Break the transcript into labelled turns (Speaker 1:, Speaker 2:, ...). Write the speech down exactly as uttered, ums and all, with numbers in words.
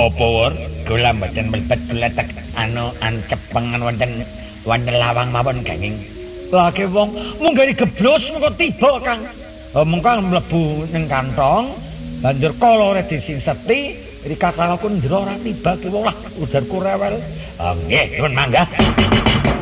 Speaker 1: Apa Wur? Kula mboten mlebet kula tek anu ancepengan wonten wonten lawang mawon ganging. Lagi wong munggah geblos mengko tiba Kang. Oh mengko mlebu ning kantong banjur kala ora disingseti rika kalaku ndra ora tiba ki wong lah ujarku rewel. Oh nggih, nuwun mangga.